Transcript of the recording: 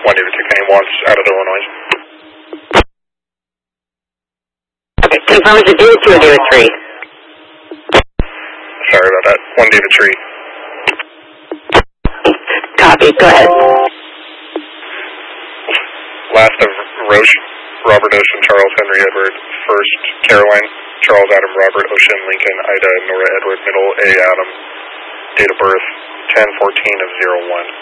1 David 2 Kenny wants out of Illinois. Okay, confirm is it David 2 or David 3? Sorry about that. 1 David 3. Copy, go ahead. Last of Roche, Robert Ocean, Charles Henry Edward, first Caroline, Charles Adam Robert Ocean, Lincoln, Ida, Nora Edward, middle A Adam, date of birth 10/14/01.